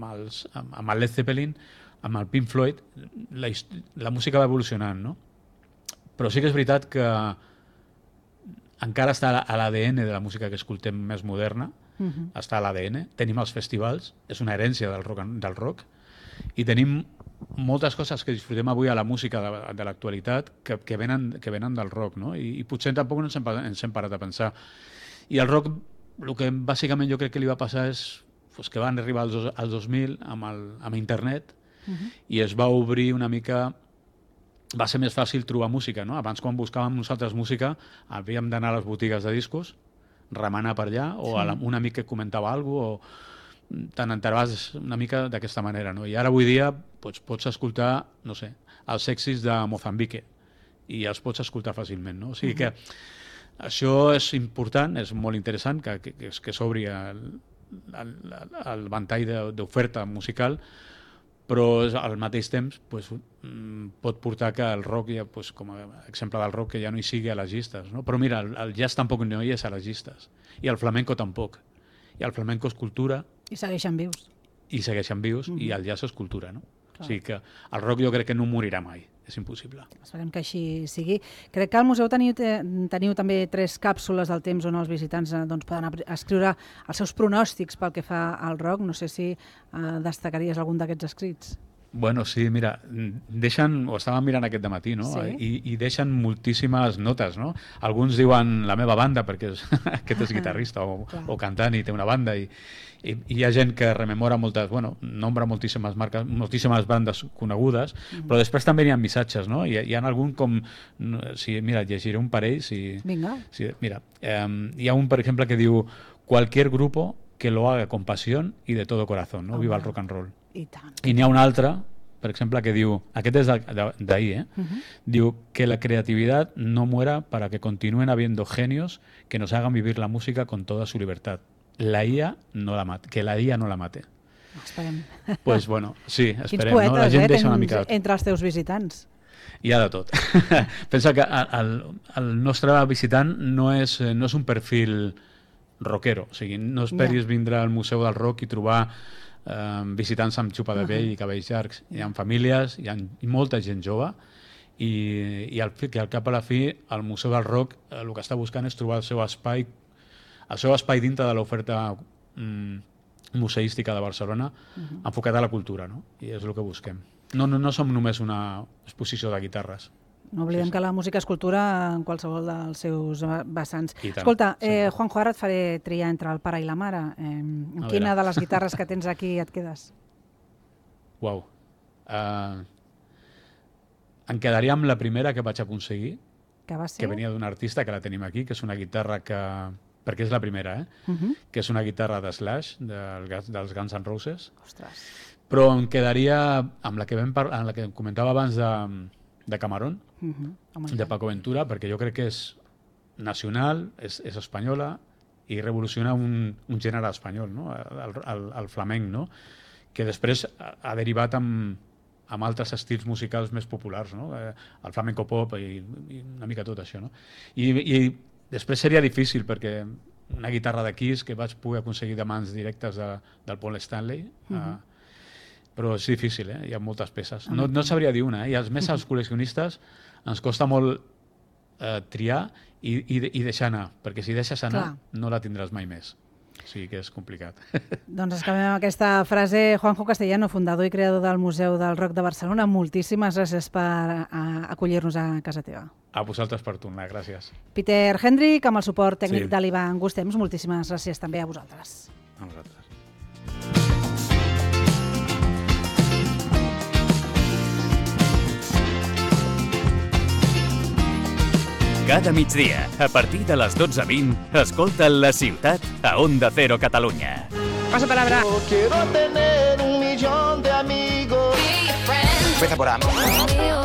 amb el Led Zeppelin, amb el Pink Floyd, la música va evolucionant, no? Però sí que és veritat que encara està a l'ADN de la música que escoltem més moderna, està a l'ADN, tenim els festivals, és una herència del rock, i tenim moltes coses que disfrutem avui a la música de l'actualitat que venen del rock, no? I potser tampoc ens hem parat a pensar. I el rock, el que bàsicament jo crec que li va passar és que van arribar als 2000 amb internet i es va obrir una mica... Va ser més fàcil trobar música, no? Abans, quan buscàvem nosaltres música, havíem d'anar a les botigues de discos, remenar per allà, o un amic que comentava alguna cosa, o te'n enteraves una mica d'aquesta manera, no? I ara avui dia pots escoltar, no sé, els èxits de Mozambique, i els pots escoltar fàcilment, no? O sigui que això és important, és molt interessant que s'obri el ventall d'oferta musical, però al mateix temps pot portar que el rock, com a exemple del rock, que ja no hi sigui a les llistes, no? Però mira, el jazz tampoc no hi és a les llistes, i el flamenco tampoc. I el flamenco és cultura. I segueixen vius. I el jazz és cultura, no? O sigui que el rock jo crec que no morirà mai, és impossible. Esperem que així sigui. Crec que al museu teniu també 3 càpsules del temps on els visitants poden escriure els seus pronòstics pel que fa al rock. No sé si destacaries algun d'aquests escrits. Bueno, sí, mira, ho estàvem mirant aquest dematí, no? Sí. I deixen moltíssimes notes, no? Alguns diuen la meva banda, perquè aquest és guitarrista o cantant i té una banda, i hi ha gent que rememora nombra moltíssimes marques, moltíssimes bandes conegudes, però després també hi ha missatges, no? Hi ha algun com... Mira, llegiré un parell. Vinga. Mira, hi ha un, per exemple, que diu cualquier grupo que lo haga con pasión y de todo corazón, no? Viva el rock and roll. I tant. I n'hi ha un altre, per exemple, que diu, aquest és d'ahir, diu que la creatividad no muera para que continúen habiendo genios que nos hagan vivir la música con toda su libertad. Que la IA no la mate. Esperem. Pues bueno, sí, esperem. Quins poetes, no? La gent deixa una mica... entre els teus visitants. Hi ha de tot. Pensa que el nostre visitant no és un perfil rockero, o sigui, no esperis vindre al Museu del Rock i trobar visitants amb xupa de pell i cabells llargs. Hi ha famílies, hi ha molta gent jove, i al cap a la fi el Museu del Rock el que està buscant és trobar el seu espai dintre de l'oferta museística de Barcelona, enfocat a la cultura, no? I és el que busquem. No som només una exposició de guitarres. No oblidem que la música és cultura en qualsevol dels seus vessants. Escolta, Juanjo, ara et faré triar entre el pare i la mare. Amb quina de les guitarres que tens aquí et quedes? Uau. Em quedaria amb la primera que vaig aconseguir, que venia d'un artista, que la tenim aquí, que és una guitarra perquè és la primera, que és una guitarra de Slash, dels Guns N' Roses. Ostres. Però em quedaria amb la que comentava abans de Camarón, de Paco Ventura, perquè jo crec que és nacional, és espanyola i revoluciona un gènere espanyol, no? El flamenc, no? Que després ha derivat amb altres estils musicals més populars, no? El flamenco pop i una mica tot això, no? I després seria difícil, perquè una guitarra de Kiss que vaig poder aconseguir de mans directes del Paul Stanley, però és difícil, hi ha moltes peces. No sabria dir una, i els col·leccionistes ens costa molt triar i deixar anar, perquè si deixes anar no la tindràs mai més. O sigui que és complicat. Doncs acabem amb aquesta frase. Juanjo Castellano, fundador i creador del Museu del Rock de Barcelona, moltíssimes gràcies per acollir-nos a casa teva. A vosaltres per tornar, gràcies. Peter Hendrik, amb el suport tècnic de l'Ivan Gustems, moltíssimes gràcies també a vosaltres. A vosaltres. Cada migdia, a partir de les 12:20, escolta La Ciutat a Onda Cero Catalunya. Pasa palabra. Quiero tener 1 millón de amigos. Empieza por A.